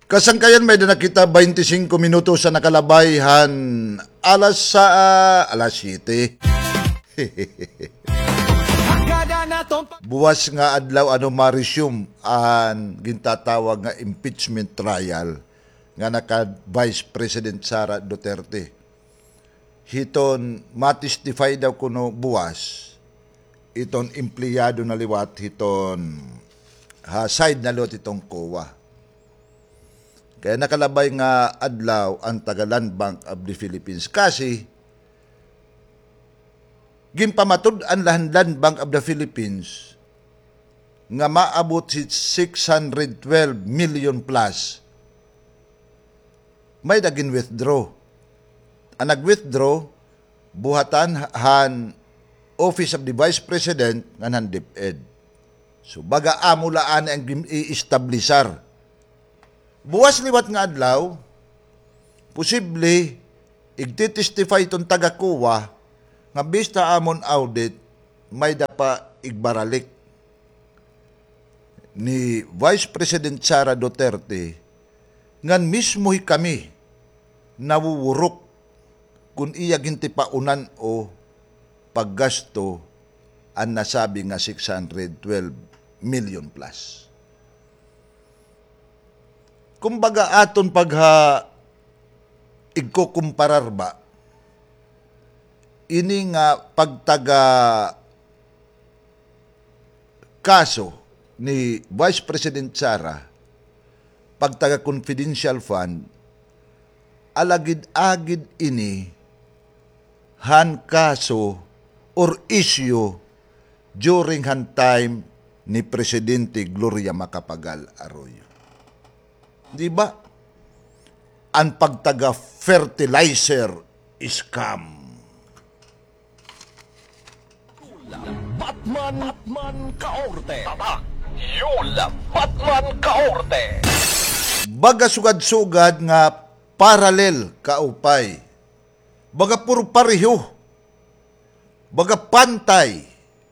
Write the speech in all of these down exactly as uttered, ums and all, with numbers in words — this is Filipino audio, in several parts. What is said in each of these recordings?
Kasangkayan may na nakita twenty-five minutos sa nakalabayhan alas sa uh, alas siyete. Buwas nga adlaw ano ma-resume ang gintatawag nga impeachment trial nga naka Vice President Sara Duterte. Hiton matistify daw kuno buwas iton empleyado na liwat hiton ha side na lot itong C O A. Kaya nakalabay nga adlaw ang taga Land Bank of the Philippines kasi gimpamatod ang Land Bank of the Philippines nga maabot si six hundred twelve million plus may dagin withdraw. Ang nag-withdraw buhatan han Office of the Vice President nga nan DepEd. So baga amulaan ang i-establisar. Buwas liwat nga adlaw, posible igtitestify itong taga-C O A nga bista amon audit may dapa igbaralik ni Vice President Sara Duterte ngan mismo'y kami nawuwurok kung iya ginti paunan o paggasto ang nasabi nga six hundred twelve million plus. Kumbaga aton pagha igkukumparar ba ini nga pagtaga kaso ni Vice President Sara pagtaga confidential fund alagid-agid ini han kaso or issue during han time ni Presidente Gloria Macapagal Arroyo. Di ba? Ang pagtaga fertilizer scam. Batman, Batman Kaorte. Tata, Yola, Batman Kaorte. Baga sugad-sugad nga paralel kaupay. Baga puro pareho. Baga pantay.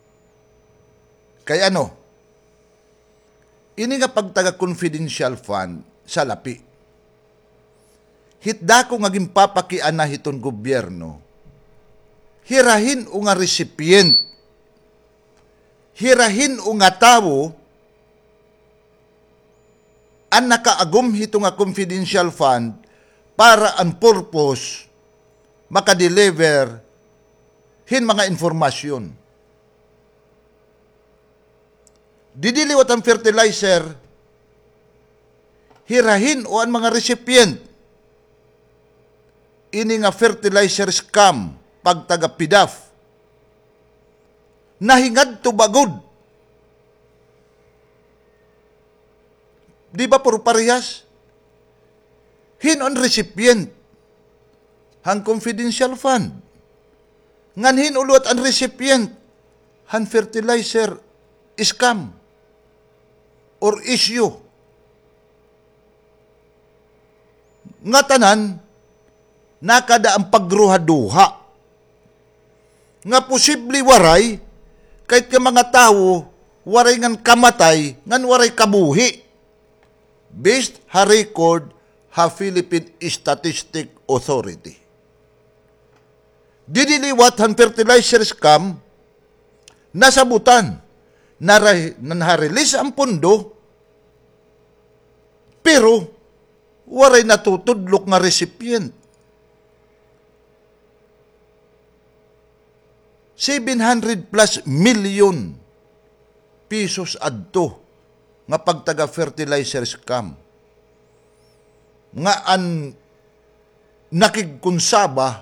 Kaya ano? Ini nga pagtaga confidential fund sa lapi. Hitda ko nga gimpapakian na hiton gobyerno. Hirahin o nga recipient. Hirahin o nga tao ang nakaagom hito nga confidential fund para ang purpose makadeliver hin mga informasyon. Didiliwat ang fertilizer, hirahin o ang mga recipient. Ini nga fertilizer scam, pagtaga P D A F. Nahingad to bagod. Di ba puro parehas? Hin on recipient, hang confidential fund. Nganhin ulot ang recipient, han fertilizer scam or issue. Nga tanan, nakada ang pagruha-duha. Nga posible waray, kahit ka mga tao, waray ngan kamatay, ngan waray kabuhi. Based ha record ha Philippine Statistic Authority. Didiliwat han fertilizer scam, nasabutan, nanha-release ang pondo, pero waray natutudlok nga recipient. seven hundred plus million pesos adto nga pagtaga fertilizer scam. Nga an nakigkonsaba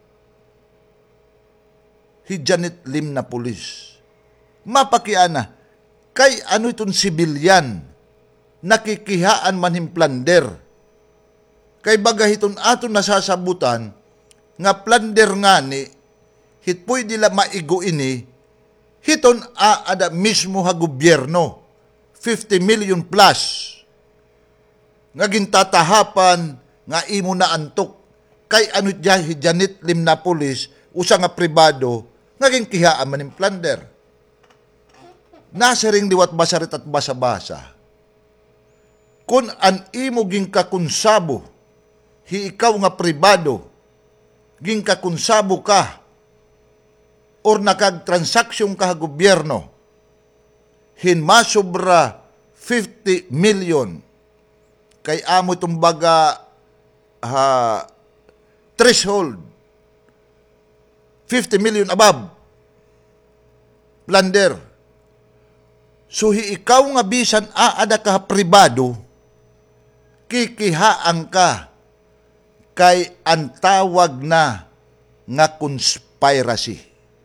hi Janet Lim na pulis. Mapakiana, kay ano itong sibilyan, nakikihaan man himplander. Kay baga hiton aton nasasabutan, nga plander nga ni, hit po'y dila maigo ini, hiton aada mismo ha gobyerno, fifty million plus. Nga gintatahapan, nga imo na antok, kay ano dyan hi Janet Lim na pulis, usa nga pribado, nga ginkihaan man himplander. Nasa ring liwat basarit at basa-basa. Kung an imo ging kakunsabo, hi ikaw nga pribado, ging kakunsabo ka, or nakagtransaksyon ka sa gobyerno, hinmasobra fifty million, kay amo itong baga ha, threshold, fifty million above, plunder. So, hi ikaw nga bisan aada ka pribado, kikihaan ka kay ang tawag na nga conspiracy.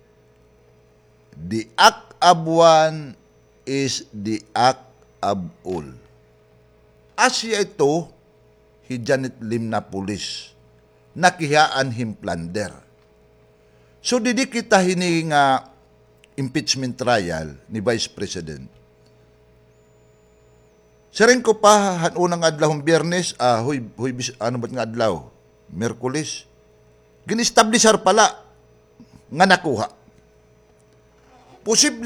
The act of one is the act of all. Asya ito, hi Janet Lim na pulis, nakihaan him plunder. So, didi kita hini nga impeachment trial ni Vice President. Siring ko pa han unang adlawong Biyernes, ah, huy, huy, ano ba't nga adlaw? Merkulis. Ginistablisar pala nga nakuha. Posible